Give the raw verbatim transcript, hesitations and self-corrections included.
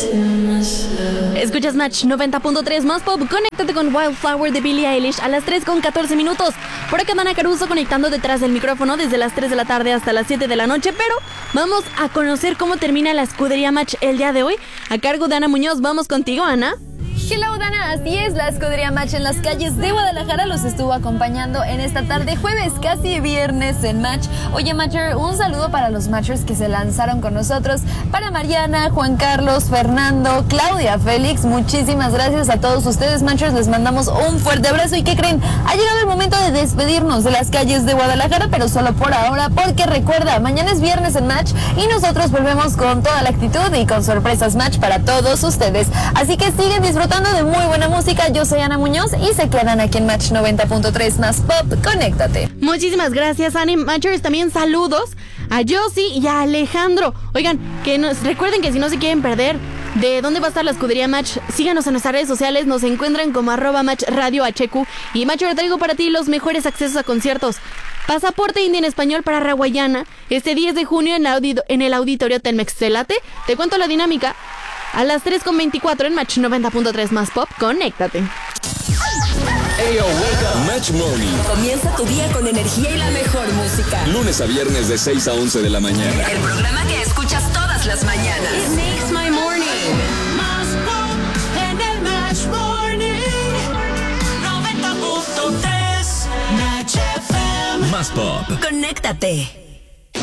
Escuchas Match noventa punto tres más pop. Conéctate con Wildflower de Billie Eilish a las tres con catorce minutos. Por acá Dana Caruso conectando detrás del micrófono desde las tres de la tarde hasta las siete de la noche. Pero vamos a conocer cómo termina la escudería Match el día de hoy. A cargo de Ana Muñoz. Vamos contigo, Ana. Hello, Dana, así es, la escudería Match en las calles de Guadalajara los estuvo acompañando en esta tarde, jueves, casi viernes en Match. Oye, Matcher, un saludo para los Matchers que se lanzaron con nosotros, para Mariana, Juan Carlos, Fernando, Claudia, Félix, muchísimas gracias a todos ustedes, Matchers, les mandamos un fuerte abrazo. ¿Y qué creen? Ha llegado el momento de despedirnos de las calles de Guadalajara, pero solo por ahora, porque recuerda, mañana es viernes en Match y nosotros volvemos con toda la actitud y con sorpresas Match para todos ustedes. Así que siguen disfrutando de muy buena música. Yo soy Ana Muñoz y se quedan aquí en Match noventa punto tres más pop. Conéctate. Muchísimas gracias, Ana. Matchers, también saludos a Josie y a Alejandro. Oigan, que nos recuerden que si no se quieren perder de dónde va a estar la escudería Match, síganos en nuestras redes sociales. Nos encuentran como arroba Match Radio H Q. Y Matcher, traigo para ti los mejores accesos a conciertos. Pasaporte Indie en español para Raguayana este diez de junio en, audito, en el auditorio Telmex Telate. Te cuento la dinámica. A las tres con veinticuatro en Match noventa punto tres más pop, conéctate. Hey, yo, wake up. Match Morning. Comienza tu día con energía y la mejor música. Lunes a viernes de seis a once de la mañana. El programa que escuchas todas las mañanas. It makes my morning. Más pop en el Match Morning. noventa punto tres Match F M. Más pop. Conéctate.